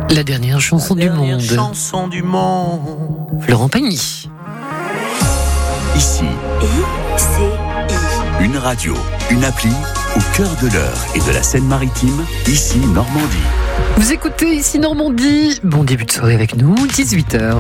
La dernière chanson du monde. Chanson du monde. Florent Pagny. Ici, ICI. une radio, une appli au cœur de l'Eure et de la Seine-Maritime, ici Normandie. Vous écoutez ici Normandie. Bon début de soirée avec nous, 18h.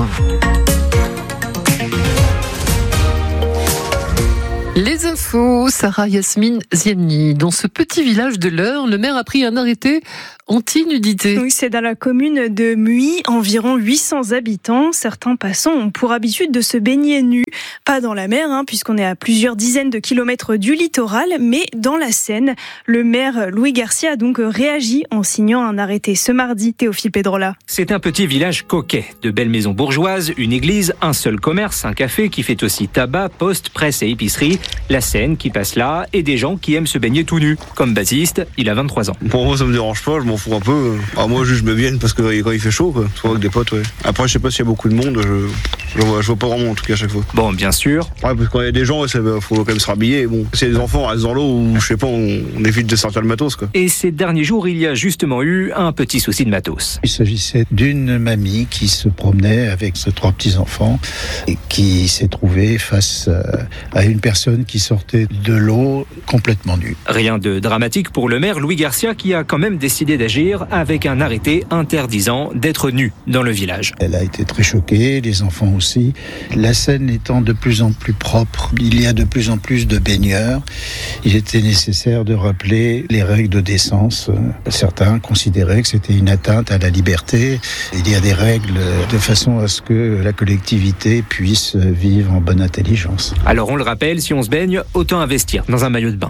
Les infos, Sarah Yasmine Ziemni. Dans ce petit village de l'Eure, le maire a pris un arrêté anti-nudité. Oui, c'est dans la commune de Muy, environ 800 habitants. Certains passants ont pour habitude de se baigner nus. Pas dans la mer, puisqu'on est à plusieurs dizaines de kilomètres du littoral, mais dans la Seine. Le maire Louis Garcia a donc réagi en signant un arrêté ce mardi. Théophile Pedrola. C'est un petit village coquet. De belles maisons bourgeoises, une église, un seul commerce, un café qui fait aussi tabac, poste, presse et épicerie. La Seine qui passe là et des gens qui aiment se baigner tout nus. Comme Baptiste, il a 23 ans. Pour moi, ça me dérange pas, je m'en fous un peu. Moi, juste je me baigne parce que quand il fait chaud, quoi. Soit avec des potes, ouais. Après, je sais pas s'il y a beaucoup de monde, je vois pas vraiment en tout cas à chaque fois. Bon, bien sûr. Ouais, parce que quand il y a des gens, faut quand même se rhabiller. Bon, si les enfants restent dans l'eau ou je sais pas, on évite de sortir le matos, quoi. Et ces derniers jours, il y a justement eu un petit souci de matos. Il s'agissait d'une mamie qui se promenait avec ses 3 petits-enfants et qui s'est trouvée face à une personne qui sortait de l'eau complètement nue. Rien de dramatique pour le maire Louis Garcia qui a quand même décidé d'agir avec un arrêté interdisant d'être nu dans le village. Elle a été très choquée, les enfants aussi. La Seine étant de plus en plus propre, il y a de plus en plus de baigneurs. Il était nécessaire de rappeler les règles de décence. Certains considéraient que c'était une atteinte à la liberté. Il y a des règles de façon à ce que la collectivité puisse vivre en bonne intelligence. Alors on le rappelle, si on se baigne, autant investir dans un maillot de bain.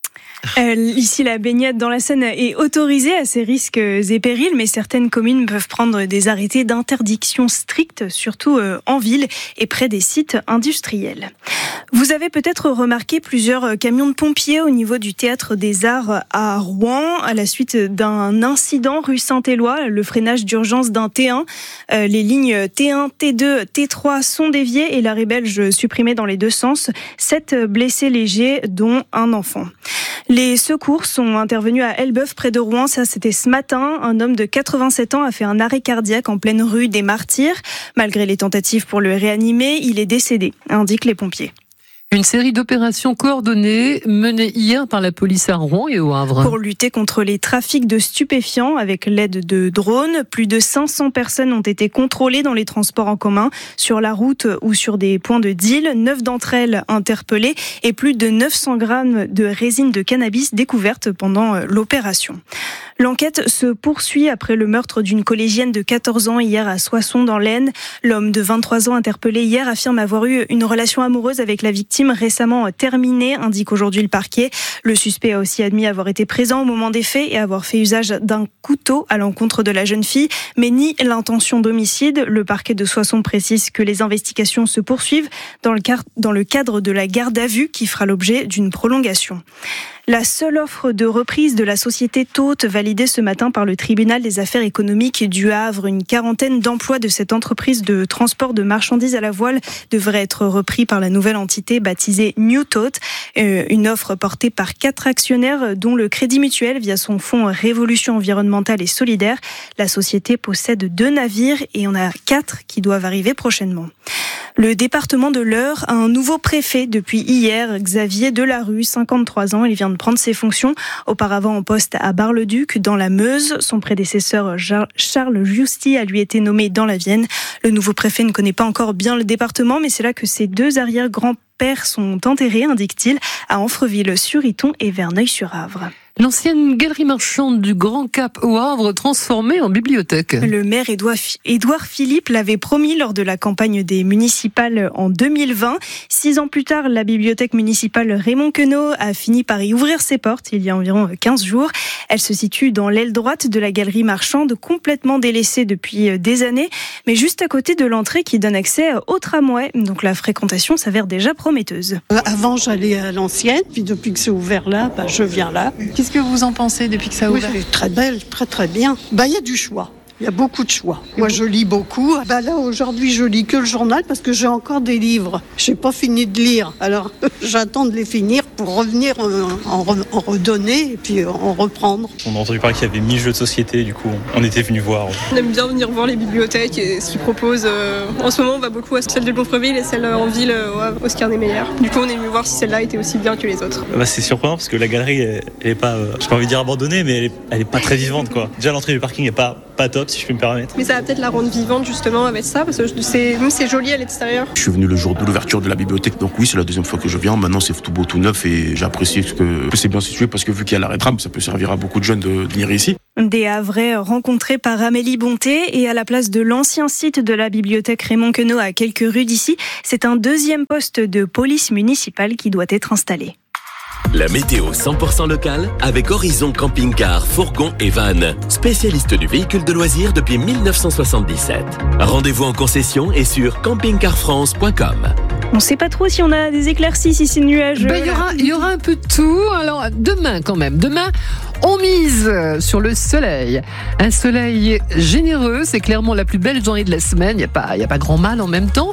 Ici, la baignade dans la Seine est autorisée à ses risques et périls, mais certaines communes peuvent prendre des arrêtés d'interdiction stricts, surtout en ville et près des sites industriels. Vous avez peut-être remarqué plusieurs camions de pompiers au niveau du Théâtre des Arts à Rouen, à la suite d'un incident rue Saint-Éloi, le freinage d'urgence d'un T1. Les lignes T1, T2, T3 sont déviées et l'arrêt belge supprimé dans les deux sens. 7 blessés légers, dont un enfant. Les secours sont intervenus à Elbeuf, près de Rouen. Ça, c'était ce matin. Un homme de 87 ans a fait un arrêt cardiaque en pleine rue des Martyrs. Malgré les tentatives pour le réanimer, il est décédé, indiquent les pompiers. Une série d'opérations coordonnées menées hier par la police à Rouen et au Havre. Pour lutter contre les trafics de stupéfiants avec l'aide de drones, plus de 500 personnes ont été contrôlées dans les transports en commun, sur la route ou sur des points de deal. 9 d'entre elles interpellées et plus de 900 grammes de résine de cannabis découvertes pendant l'opération. L'enquête se poursuit après le meurtre d'une collégienne de 14 ans hier à Soissons dans l'Aisne. L'homme de 23 ans interpellé hier affirme avoir eu une relation amoureuse avec la victime récemment terminée, indique aujourd'hui le parquet. Le suspect a aussi admis avoir été présent au moment des faits et avoir fait usage d'un couteau à l'encontre de la jeune fille, mais nie l'intention d'homicide. Le parquet de Soissons précise que les investigations se poursuivent dans le cadre de la garde à vue qui fera l'objet d'une prolongation. La seule offre de reprise de la société Tôte validée ce matin par le tribunal des affaires économiques du Havre. Une quarantaine d'emplois de cette entreprise de transport de marchandises à la voile devraient être repris par la nouvelle entité baptisée New Tôte. Une offre portée par 4 actionnaires dont le Crédit Mutuel via son fonds Révolution environnementale et solidaire. La société possède 2 navires et on a 4 qui doivent arriver prochainement. Le département de l'Eure a un nouveau préfet depuis hier, Xavier Delarue, 53 ans. Il vient de prendre ses fonctions. Auparavant en poste à Bar-le-Duc, dans la Meuse. Son prédécesseur Charles Giusti a lui été nommé dans la Vienne. Le nouveau préfet ne connaît pas encore bien le département, mais c'est là que ses 2 arrière-grands-pères sont enterrés, indique-t-il, à Amfreville-sur-Iton et Verneuil-sur-Avre. L'ancienne galerie marchande du Grand Cap au Havre transformée en bibliothèque. Le maire Édouard Philippe l'avait promis lors de la campagne des municipales en 2020. 6 ans plus tard, la bibliothèque municipale Raymond Queneau a fini par y ouvrir ses portes il y a environ 15 jours. Elle se situe dans l'aile droite de la galerie marchande, complètement délaissée depuis des années, mais juste à côté de l'entrée qui donne accès au tramway. Donc la fréquentation s'avère déjà prometteuse. Avant, j'allais à l'ancienne, puis depuis que c'est ouvert là, je viens là. Qu'est-ce que vous en pensez depuis que ça a Oui, ouvert ? c'est très belle, très très bien. Il y a du choix. Il y a beaucoup de choix. Moi, je lis beaucoup. Là, aujourd'hui, je lis que le journal parce que j'ai encore des livres. Je n'ai pas fini de lire. Alors, j'attends de les finir pour revenir en redonner et puis en reprendre. On a entendu parler qu'il y avait 1000 jeux de société, du coup, on était venus voir. On aime bien venir voir les bibliothèques et ce qu'ils proposent. En ce moment, on va beaucoup à celle de Gonfreville et celle en ville, Oscar Niemeyer. Du coup, on est venu voir si celle-là était aussi bien que les autres. C'est surprenant parce que la galerie, elle est pas, j'ai pas envie de dire abandonnée, mais elle est pas très vivante, quoi. Déjà, l'entrée du parking est pas top, si je peux me permettre. Mais ça va peut-être la rendre vivante justement avec ça, parce que c'est joli à l'extérieur. Je suis venu le jour de l'ouverture de la bibliothèque, donc oui, c'est la deuxième fois que je viens. Maintenant, c'est tout beau, tout neuf, et j'apprécie que c'est bien situé parce que vu qu'il y a l'arrêt tram, ça peut servir à beaucoup de jeunes de venir ici. Des Havrais rencontrés par Amélie Bonté, et à la place de l'ancien site de la bibliothèque Raymond Queneau à quelques rues d'ici, c'est un deuxième poste de police municipale qui doit être installé. La météo 100% locale avec Horizon Camping-Car, Fourgon et Van, spécialiste du véhicule de loisirs depuis 1977. Rendez-vous en concession et sur campingcarfrance.com. On ne sait pas trop si on a des éclaircies, si c'est nuageux. Il y aura un peu de tout. Alors, demain quand même. Demain, on mise sur le soleil. Un soleil généreux, c'est clairement la plus belle journée de la semaine. Il n'y a pas grand mal en même temps.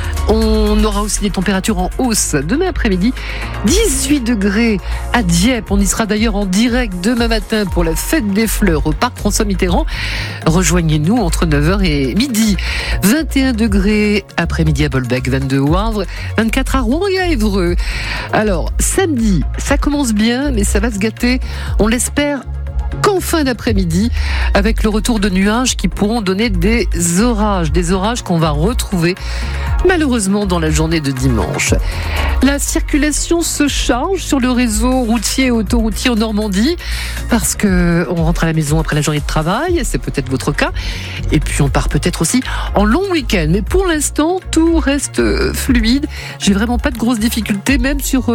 On aura aussi des températures en hausse demain après-midi. 18 degrés à Dieppe. On y sera d'ailleurs en direct demain matin pour la fête des fleurs au parc François Mitterrand. Rejoignez-nous entre 9h et midi. 21 degrés après-midi à Bolbec, 22 au Havre, 24 à Rouen et à Évreux. Alors, samedi, ça commence bien, mais ça va se gâter. On l'espère qu'en fin d'après-midi, avec le retour de nuages qui pourront donner des orages qu'on va retrouver malheureusement dans la journée de dimanche. La circulation se charge sur le réseau routier et autoroutier en Normandie parce que on rentre à la maison après la journée de travail, c'est peut-être votre cas, et puis on part peut-être aussi en long week-end. Mais pour l'instant, tout reste fluide. J'ai vraiment pas de grosses difficultés, même sur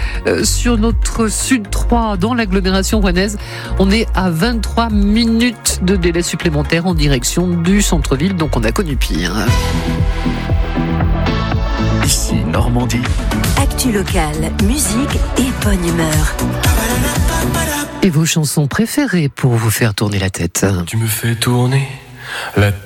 notre Sud 3 dans l'agglomération rouennaise. On est à 23 minutes de délai supplémentaire en direction du centre-ville, donc on a connu pire. Ici Normandie. Actu locale, musique et bonne humeur. Et vos chansons préférées pour vous faire tourner la tête? Tu me fais tourner la tête.